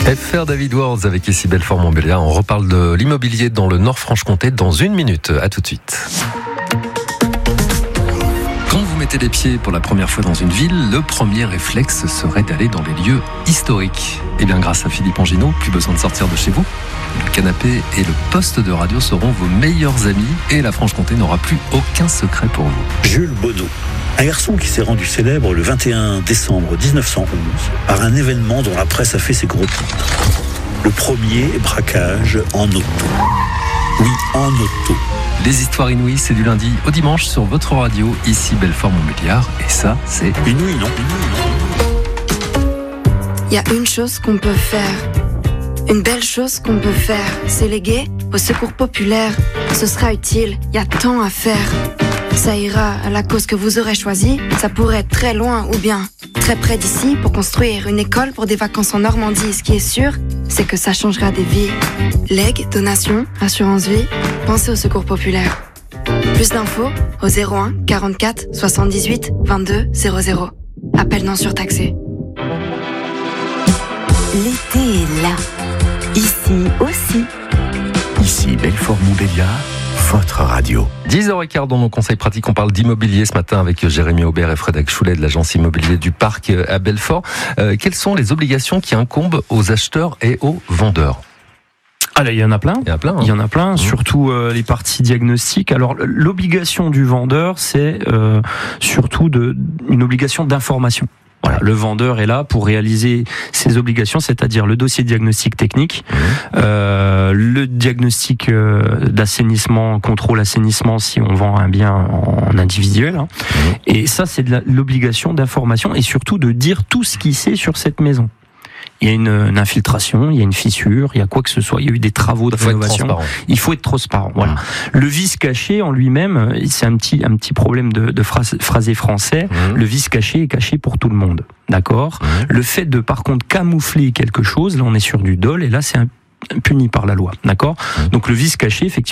FR David Wars avec ici Belfort-Montbéliard. On reparle de l'immobilier dans le Nord-Franche-Comté dans 1 minute. À tout de suite. Quand vous mettez les pieds pour la première fois dans une ville, le premier réflexe serait d'aller dans les lieux historiques. Et bien grâce à Philippe Angineau, plus besoin de sortir de chez vous. Le canapé et le poste de radio seront vos meilleurs amis et la Franche-Comté n'aura plus aucun secret pour vous. Jules Baudot, un garçon qui s'est rendu célèbre le 21 décembre 1911 par un événement dont la presse a fait ses gros titres. Le premier braquage en auto. Oui, en auto. Les histoires inouïes, c'est du lundi au dimanche sur votre radio, ici Belfort-Montbéliard. Et ça, c'est inouï, non? Il y a une chose qu'on peut faire. Une belle chose qu'on peut faire, c'est léguer au secours populaire. Ce sera utile, il y a tant à faire. Ça ira à la cause que vous aurez choisie. Ça pourrait être très loin ou bien très près d'ici pour construire une école pour des vacances en Normandie. Ce qui est sûr, c'est que ça changera des vies. Legs, donations, assurance vie, pensez au secours populaire. Plus d'infos au 01 44 78 22 00. Appel non surtaxé. L'été est là. Ici aussi. Ici Belfort-Montbéliard, votre radio. 10h15 dans nos conseils pratiques. On parle d'immobilier ce matin avec Jérémy Aubert et Frédéric Choulet de l'agence immobilier du Parc à Belfort. Quelles sont les obligations qui incombent aux acheteurs et aux vendeurs ? Il y en a plein. Il y en a plein, surtout les parties diagnostiques. Alors, l'obligation du vendeur, c'est surtout une obligation d'information. Voilà, le vendeur est là pour réaliser ses obligations, c'est-à-dire le dossier de diagnostic technique, le diagnostic d'assainissement, contrôle assainissement si on vend un bien en individuel. Hein. Et ça, c'est l'obligation d'information et surtout de dire tout ce qu'il sait sur cette maison. Il y a une infiltration, il y a une fissure, il y a quoi que ce soit, il y a eu des travaux de rénovation. Il faut être transparent. Voilà. Le vice caché en lui-même, c'est un petit problème de phrasé français. Le vice caché est caché pour tout le monde. D'accord? Le fait de, par contre, camoufler quelque chose, là on est sur du dol et là c'est puni par la loi. D'accord? Donc le vice caché, effectivement,